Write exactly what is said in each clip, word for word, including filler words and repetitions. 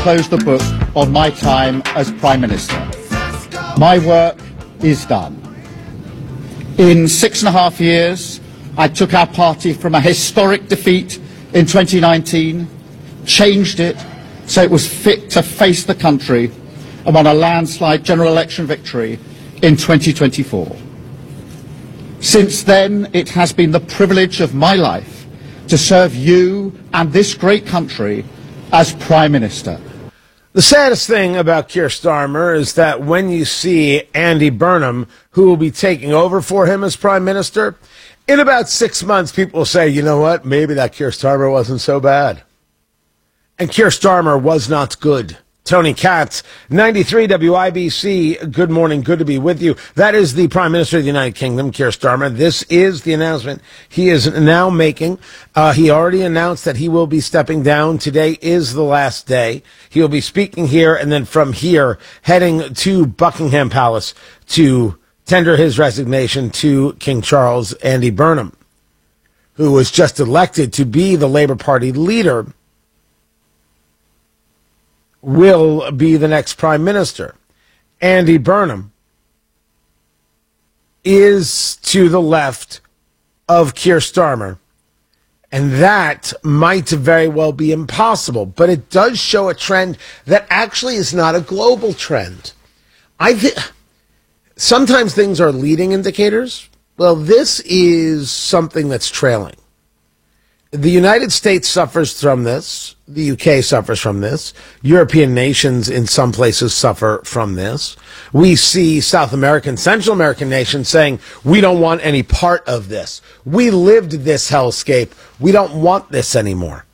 close the book on my time as Prime Minister. My work is done. In six and a half years, I took our party from a historic defeat in twenty nineteen, changed it so it was fit to face the country, and won a landslide general election victory in twenty twenty-four. Since then, it has been the privilege of my life to serve you and this great country as Prime Minister. The saddest thing about Keir Starmer is that when you see Andy Burnham, who will be taking over for him as Prime Minister, in about six months, people will say, you know what, maybe that Keir Starmer wasn't so bad. And Keir Starmer was not good. Tony Katz, ninety-three W I B C, good morning, good to be with you. That is the Prime Minister of the United Kingdom, Keir Starmer. This is the announcement he is now making. Uh, he already announced that he will be stepping down. Today is the last day. He will be speaking here, and then from here, heading to Buckingham Palace to tender his resignation to King Charles. Andy Burnham, who was just elected to be the Labour Party leader, will be the next Prime Minister. Andy Burnham is to the left of Keir Starmer, and that might very well be impossible, but it does show a trend that actually is not a global trend. I th- Sometimes things are leading indicators. Well, this is something that's trailing. The United States suffers from this. The U K suffers from this. European nations in some places suffer from this. We see South American, Central American nations saying, we don't want any part of this. We lived this hellscape. We don't want this anymore.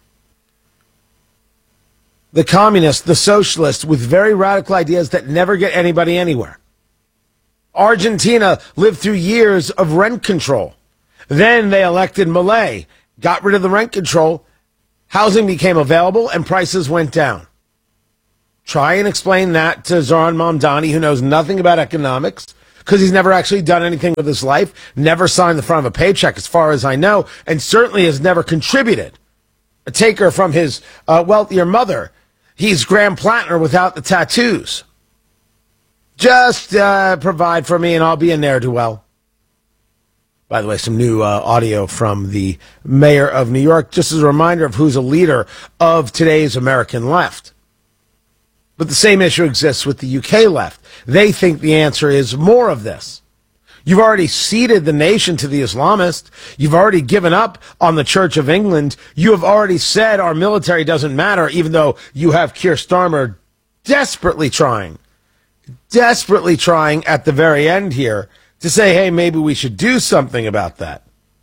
The communists, the socialists with very radical ideas that never get anybody anywhere. Argentina lived through years of rent control. Then they elected Milei. Got rid of the rent control, housing became available, and prices went down. Try and explain that to Zoran Mamdani, who knows nothing about economics, because he's never actually done anything with his life, never signed the front of a paycheck, as far as I know, and certainly has never contributed. A taker from his uh, wealthier mother. He's Graham Plattner without the tattoos. Just uh, provide for me, and I'll be a ne'er-do-well. By the way, some new uh, audio from the mayor of New York, just as a reminder of who's a leader of today's American left. But the same issue exists with the U K left. They think the answer is more of this. You've already ceded the nation to the Islamists. You've already given up on the Church of England. You have already said our military doesn't matter, even though you have Keir Starmer desperately trying, desperately trying at the very end here to say, hey, maybe we should do something about that.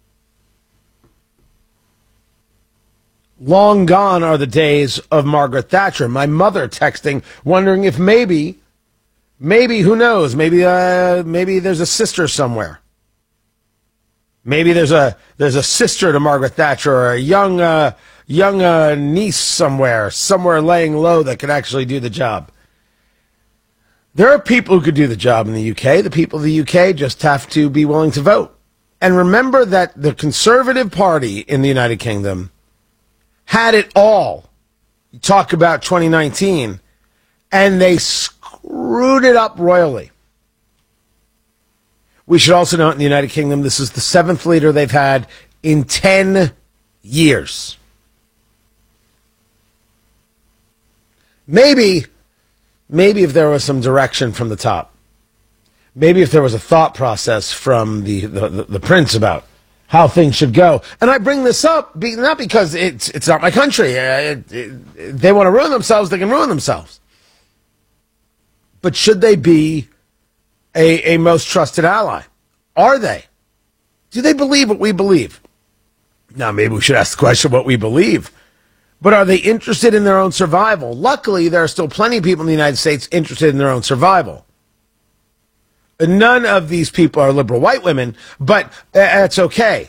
Long gone are the days of Margaret Thatcher. My mother texting, wondering if maybe, maybe, who knows, maybe uh, maybe there's a sister somewhere. Maybe there's a there's a sister to Margaret Thatcher, or a young, uh, young uh, niece somewhere, somewhere laying low that could actually do the job. There are people who could do the job in the U K. The people of the U K just have to be willing to vote. And remember that the Conservative Party in the United Kingdom had it all. You talk about twenty nineteen, and they screwed it up royally. We should also note in the United Kingdom, this is the seventh leader they've had in ten years. Maybe... Maybe if there was some direction from the top, maybe if there was a thought process from the, the, the, the prince about how things should go. And I bring this up be, not because it's it's not my country. Uh, it, it, they want to ruin themselves, they can ruin themselves. But should they be a, a most trusted ally? Are they? Do they believe what we believe? Now, maybe we should ask the question what we believe. But are they interested in their own survival? Luckily, there are still plenty of people in the United States interested in their own survival. None of these people are liberal white women, but that's okay.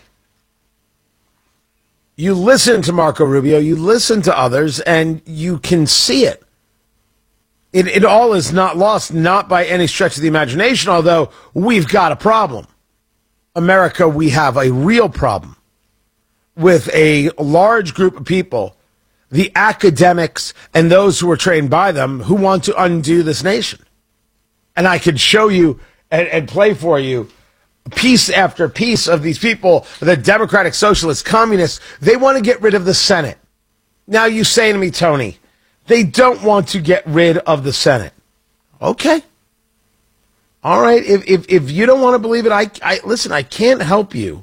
You listen to Marco Rubio, you listen to others, and you can see it. It, it all is not lost, not by any stretch of the imagination, although we've got a problem. America, we have a real problem with a large group of people the academics and those who are trained by them who want to undo this nation. And I could show you and, and play for you piece after piece of these people, the Democratic Socialists, Communists. They want to get rid of the Senate. Now you say to me, Tony, they don't want to get rid of the Senate. Okay. All right. If if, if you don't want to believe it, I, I listen, I can't help you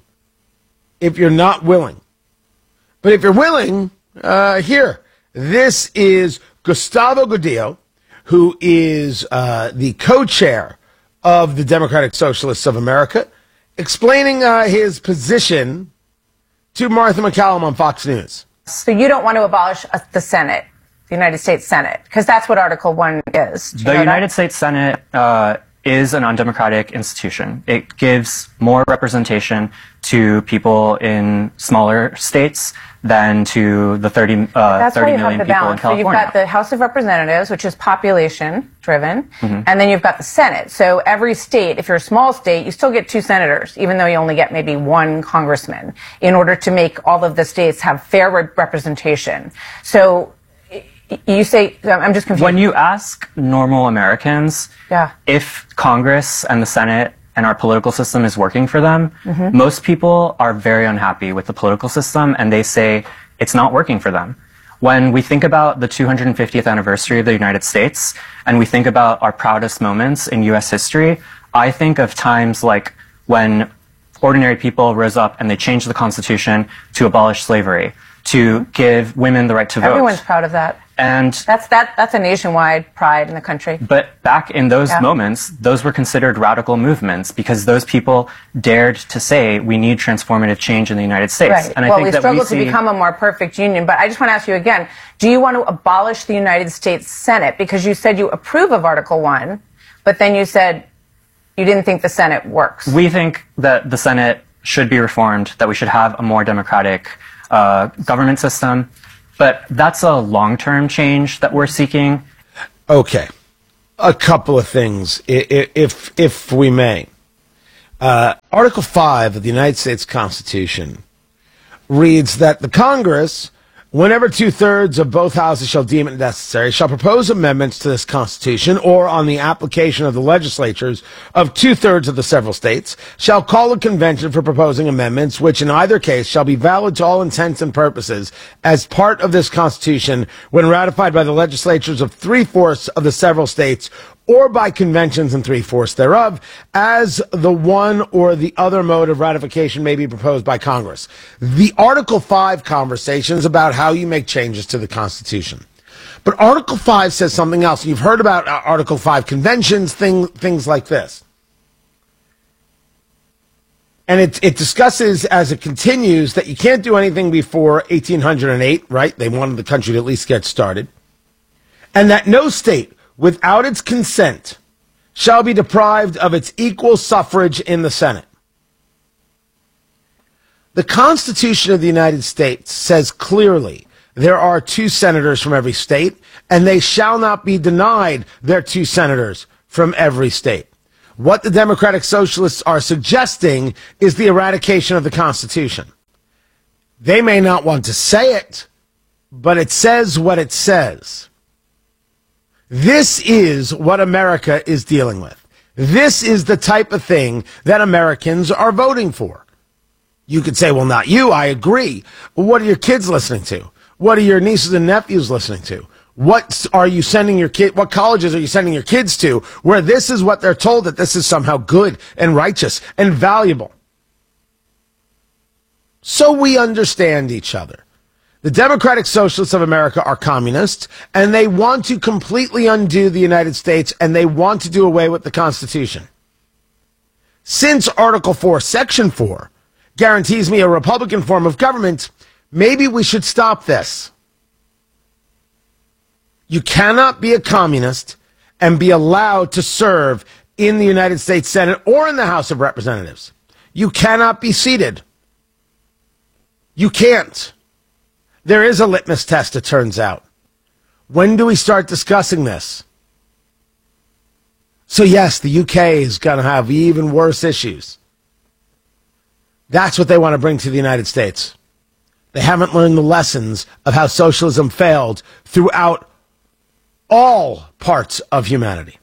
if you're not willing. But if you're willing, uh, here, this is Gustavo Gordillo, who is uh, the co-chair of the Democratic Socialists of America, explaining uh, his position to Martha MacCallum on Fox News. So you don't want to abolish uh, the Senate, the United States Senate, because that's what Article one is. The United that? States Senate uh, is an undemocratic institution. It gives more representation to people in smaller states than to the thirty, uh, That's thirty why you million have the people balance. in California. So you've got the House of Representatives, which is population-driven, mm-hmm. and then you've got the Senate. So every state, if you're a small state, you still get two senators, even though you only get maybe one congressman, in order to make all of the states have fair re- representation. So you say, I'm just confused. When you ask normal Americans yeah. if Congress and the Senate and our political system is working for them, mm-hmm. most people are very unhappy with the political system, and they say it's not working for them. When we think about the two hundred fiftieth anniversary of the United States, and we think about our proudest moments in U S history, I think of times like when ordinary people rose up and they changed the Constitution to abolish slavery, to give women the right to vote. Everyone's proud of that. And that's that. That's a nationwide pride in the country. But back in those yeah. moments, those were considered radical movements because those people dared to say we need transformative change in the United States. Right. And I well, think we that struggle we see... to become a more perfect union. But I just want to ask you again: do you want to abolish the United States Senate? Because you said you approve of Article One, but then you said you didn't think the Senate works. We think that the Senate should be reformed. That we should have a more democratic uh, government system. But that's a long-term change that we're seeking. Okay. A couple of things, if if we may. Uh, Article five of the United States Constitution reads that the Congress, whenever two-thirds of both houses shall deem it necessary, shall propose amendments to this Constitution, or on the application of the legislatures of two-thirds of the several states, shall call a convention for proposing amendments, which in either case shall be valid to all intents and purposes as part of this Constitution when ratified by the legislatures of three-fourths of the several states, or by conventions in three-fourths thereof, as the one or the other mode of ratification may be proposed by Congress. The Article five conversation is about how you make changes to the Constitution. But Article five says something else. You've heard about Article five conventions, thing, things like this. And it, it discusses, as it continues, that you can't do anything before eighteen hundred eight, right? They wanted the country to at least get started. And that no state, without its consent, shall be deprived of its equal suffrage in the Senate. The Constitution of the United States says clearly there are two senators from every state, and they shall not be denied their two senators from every state. What the Democratic Socialists are suggesting is the eradication of the Constitution. They may not want to say it, but it says what it says. This is what America is dealing with. This is the type of thing that Americans are voting for. You could say, well, not you. I agree. Well, what are your kids listening to? What are your nieces and nephews listening to? What are you sending your kid? What colleges are you sending your kids to where this is what they're told, that this is somehow good and righteous and valuable? So we understand each other. The Democratic Socialists of America are communists, and they want to completely undo the United States, and they want to do away with the Constitution. Since Article four, Section four, guarantees me a Republican form of government, maybe we should stop this. You cannot be a communist and be allowed to serve in the United States Senate or in the House of Representatives. You cannot be seated. You can't. There is a litmus test, it turns out. When do we start discussing this? So yes, the U K is going to have even worse issues. That's what they want to bring to the United States. They haven't learned the lessons of how socialism failed throughout all parts of humanity.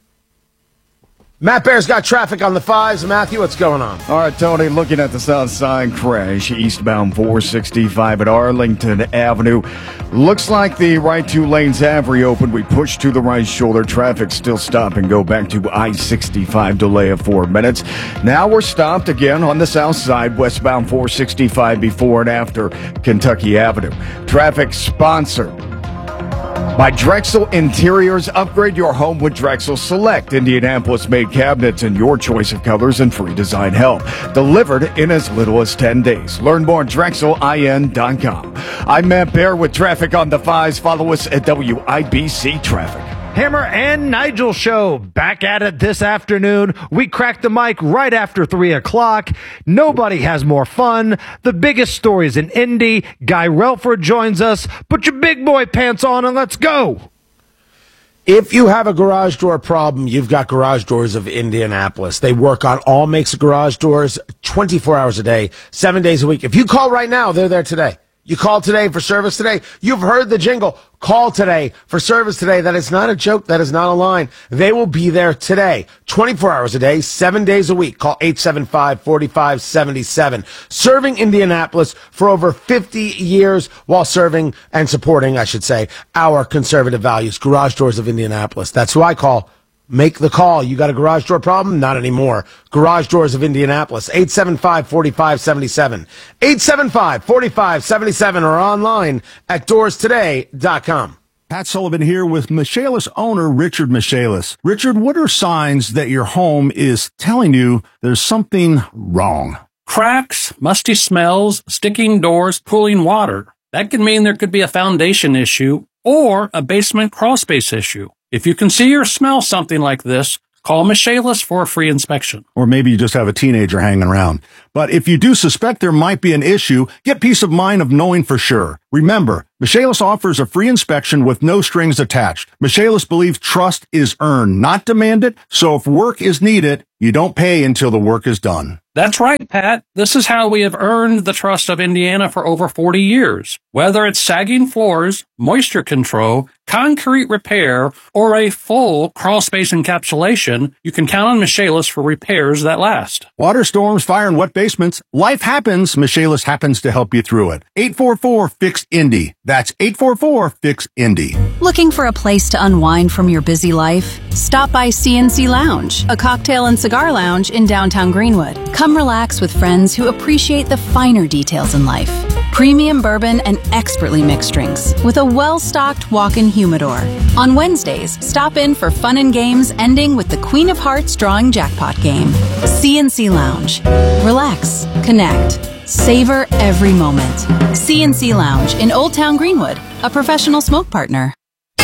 Matt Bear's got traffic on the fives. Matthew, what's going on? All right, Tony, looking at the south side crash, eastbound four sixty-five at Arlington Avenue. Looks like the right two lanes have reopened. We push to the right shoulder. Traffic still stop and go back to I sixty-five, delay of four minutes. Now we're stopped again on the south side, westbound four sixty-five before and after Kentucky Avenue. Traffic sponsored by Drexel Interiors. Upgrade your home with Drexel. Select Indianapolis-made cabinets in your choice of colors and free design help. Delivered in as little as ten days. Learn more at Drexel I N dot com. I'm Matt Bear with traffic on the fives. Follow us at W I B C Traffic. Hammer and Nigel show back at it this afternoon. We cracked the mic right after three o'clock. Nobody has more fun. The biggest stories in Indy. Guy Relford joins us. Put your big boy pants on and let's go. If you have a garage door problem, you've got Garage Doors of Indianapolis. They work on all makes of garage doors twenty-four hours a day, seven days a week. If you call right now, they're there today. You call today for service today. You've heard the jingle. Call today for service today. That is not a joke. That is not a line. They will be there today, twenty-four hours a day, seven days a week. Call eight seven five, four five seven seven. Serving Indianapolis for over fifty years while serving and supporting, I should say, our conservative values. Garage Doors of Indianapolis. That's who I call. Make the call. You got a garage door problem? Not anymore. Garage Doors of Indianapolis. eight seven five, four five seven seven. eight seven five, four five seven seven or online at doors today dot com. Pat Sullivan here with Michaelis owner Richard Michaelis. Richard, what are signs that your home is telling you there's something wrong? Cracks, musty smells, sticking doors, pooling water. That can mean there could be a foundation issue or a basement crawl space issue. If you can see or smell something like this, call Michaelis for a free inspection. Or maybe you just have a teenager hanging around. But if you do suspect there might be an issue, get peace of mind of knowing for sure. Remember, Michaelis offers a free inspection with no strings attached. Michaelis believes trust is earned, not demanded, so if work is needed, you don't pay until the work is done. That's right, Pat. This is how we have earned the trust of Indiana for over forty years. Whether it's sagging floors, moisture control, concrete repair, or a full crawl space encapsulation, you can count on Michaelis for repairs that last. Water storms, fire, and wet basements. Life happens. Michaelis happens to help you through it. eight four four, F I X, Indy. That's eight four four, F I X, Indy. Looking for a place to unwind from your busy life? Stop by C N C Lounge, a cocktail and cigar lounge in downtown Greenwood. Come relax with friends who appreciate the finer details in life. Premium bourbon and expertly mixed drinks with a well-stocked walk-in humidor. On Wednesdays, stop in for fun and games ending with the Queen of Hearts drawing jackpot game. C N C Lounge. Relax, connect, savor every moment. C N C Lounge in Old Town Greenwood, a professional smoke partner.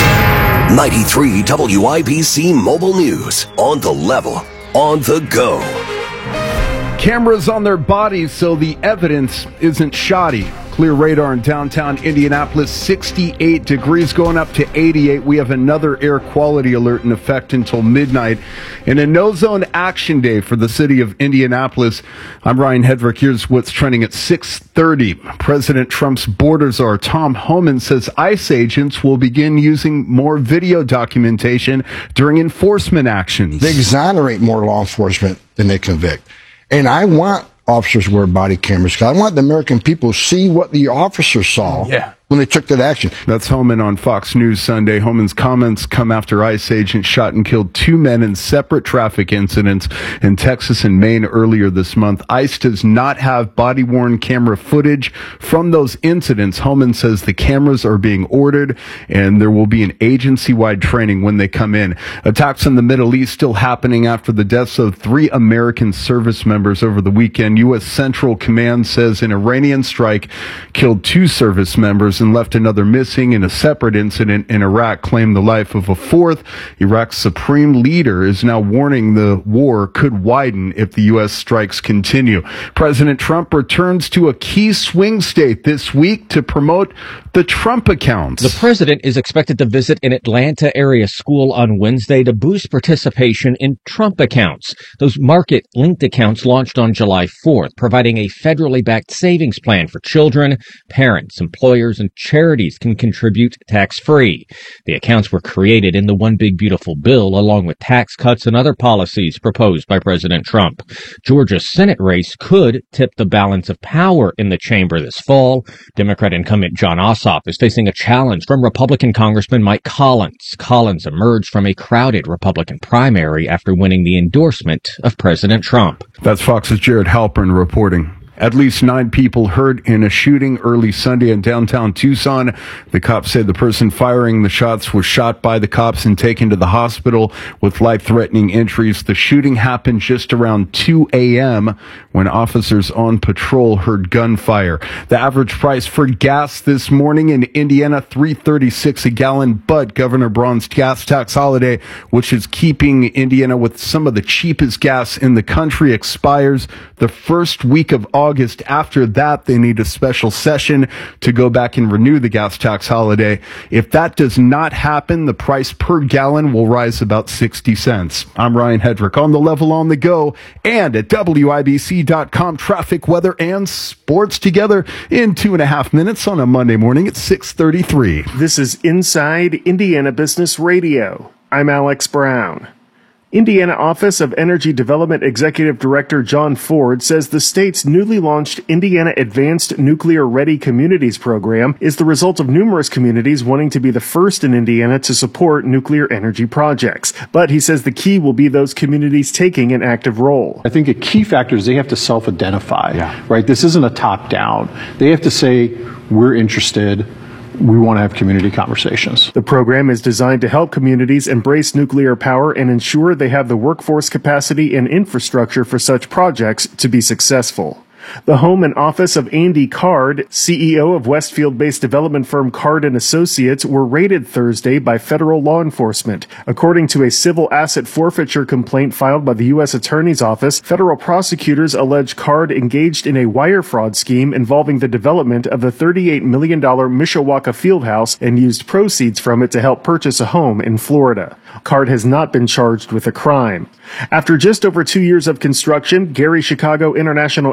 ninety-three W I B C Mobile News. On the level, on the go. Cameras on their bodies so the evidence isn't shoddy. Clear radar in downtown Indianapolis, sixty-eight degrees going up to eighty-eight. We have another air quality alert in effect until midnight. And a no-zone action day for the city of Indianapolis. I'm Ryan Hedrick. Here's what's trending at six thirty. President Trump's border czar Tom Homan says ICE agents will begin using more video documentation during enforcement actions. They exonerate more law enforcement than they convict. And I want officers to wear body cameras because I want the American people to see what the officers saw yeah. when they took that action. That's Homan on Fox News Sunday. Homan's comments come after ICE agents shot and killed two men in separate traffic incidents in Texas and Maine earlier this month. ICE does not have body-worn camera footage from those incidents. Homan says the cameras are being ordered and there will be an agency-wide training when they come in. Attacks in the Middle East still happening after the deaths of three American service members over the weekend. U S Central Command says an Iranian strike killed two service members and left another missing in a separate incident in Iraq, claimed the life of a fourth. Iraq's supreme leader is now warning the war could widen if the U S strikes continue. President Trump returns to a key swing state this week to promote the Trump accounts. The president is expected to visit an Atlanta area school on Wednesday to boost participation in Trump accounts. Those market-linked accounts launched on July fourth, providing a federally backed savings plan for children. Parents, employers, and charities can contribute tax-free. The accounts were created in the One Big Beautiful Bill, along with tax cuts and other policies proposed by President Trump. Georgia's Senate race could tip the balance of power in the chamber this fall. Democrat incumbent Jon Ossoff is facing a challenge from Republican Congressman Mike Collins. Collins emerged from a crowded Republican primary after winning the endorsement of President Trump. That's Fox's Jared Halpern reporting. At least nine people hurt in a shooting early Sunday in downtown Tucson. The cops say the person firing the shots was shot by the cops and taken to the hospital with life-threatening injuries. The shooting happened just around two a.m. when officers on patrol heard gunfire. The average price for gas this morning in Indiana, three thirty-six a gallon, but Governor Braun's gas tax holiday, which is keeping Indiana with some of the cheapest gas in the country, expires the first week of August. August. After that, they need a special session to go back and renew the gas tax holiday. If that does not happen, the price per gallon will rise about sixty cents. I'm Ryan Hedrick on The Level on the Go and at W I B C dot com. Traffic, weather, and sports together in two and a half minutes on a Monday morning at six thirty-three. This is Inside Indiana Business Radio. I'm Alex Brown. Indiana Office of Energy Development Executive Director John Ford says the state's newly launched Indiana Advanced Nuclear Ready Communities program is the result of numerous communities wanting to be the first in Indiana to support nuclear energy projects. But he says the key will be those communities taking an active role. I think a key factor is they have to self-identify, yeah. right? This isn't a top-down. They have to say, we're interested. We want to have community conversations. The program is designed to help communities embrace nuclear power and ensure they have the workforce capacity and infrastructure for such projects to be successful. The home and office of Andy Card, C E O of Westfield-based development firm Card and Associates, were raided Thursday by federal law enforcement. According to a civil asset forfeiture complaint filed by the U S Attorney's Office, federal prosecutors allege Card engaged in a wire fraud scheme involving the development of the thirty-eight million dollars Mishawaka Fieldhouse and used proceeds from it to help purchase a home in Florida. Card has not been charged with a crime. After just over two years of construction, Gary Chicago International